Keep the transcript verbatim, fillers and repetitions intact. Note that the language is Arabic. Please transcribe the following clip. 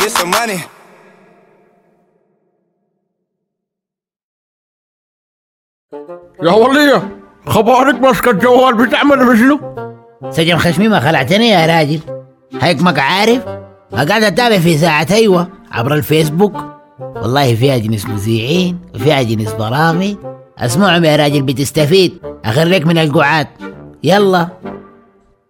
get some money. يا ولية خبارك ماسكة الجوال بتعمل بشنو؟ سجن خشمي ما خلعتني يا راجل، هيك عارف قاعد اتابع في ساعة ايوه عبر الفيسبوك، والله فيها جنس مذيعين وفيها جنس برامج اسمعهم يا راجل بتستفيد، اخريك من القعاد. يلا